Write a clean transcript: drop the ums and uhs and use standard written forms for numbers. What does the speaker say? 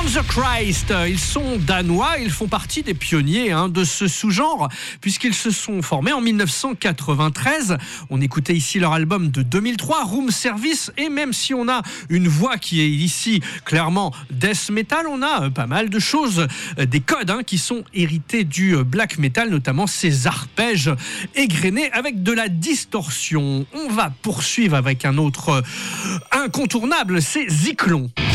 Christ, ils sont danois, ils font partie des pionniers de ce sous-genre, puisqu'ils se sont formés en 1993. On écoutait ici leur album de 2003, Room Service, et même si on a une voix qui est ici clairement death metal, on a pas mal de choses, des codes qui sont hérités du black metal, notamment ces arpèges égrenés avec de la distorsion. On va poursuivre avec un autre incontournable, c'est Zyklon.